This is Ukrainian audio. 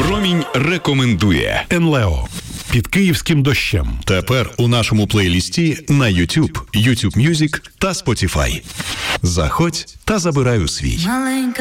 Промінь рекомендує НЛЕО. Під київським дощем. тепер у нашому плейлісті на YouTube, YouTube Music та Spotify. Заходь та забирай у свій.